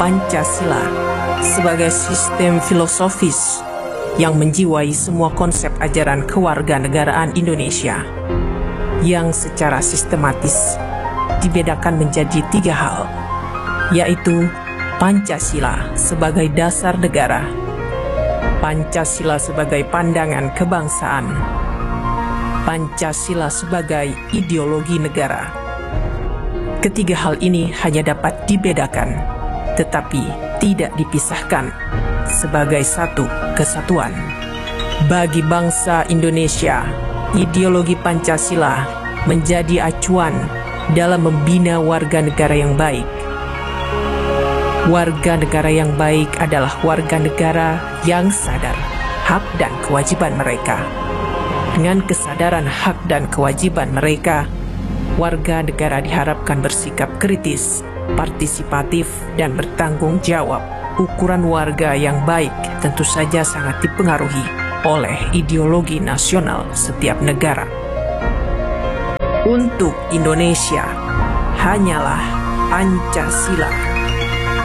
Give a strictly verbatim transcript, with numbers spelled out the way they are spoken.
Pancasila sebagai sistem filosofis yang menjiwai semua konsep ajaran kewarganegaraan Indonesia, yang secara sistematis dibedakan menjadi tiga hal, yaitu Pancasila sebagai dasar negara, Pancasila sebagai pandangan kebangsaan, Pancasila sebagai ideologi negara. Ketiga hal ini hanya dapat dibedakan, tetapi tidak dipisahkan sebagai satu kesatuan. Bagi bangsa Indonesia, ideologi Pancasila menjadi acuan dalam membina warga negara yang baik. Warga negara yang baik adalah warga negara yang sadar hak dan kewajiban mereka. Dengan kesadaran hak dan kewajiban mereka, warga negara diharapkan bersikap kritis, partisipatif, dan bertanggung jawab. Ukuran warga yang baik tentu saja sangat dipengaruhi oleh ideologi nasional setiap negara. Untuk Indonesia, hanyalah Pancasila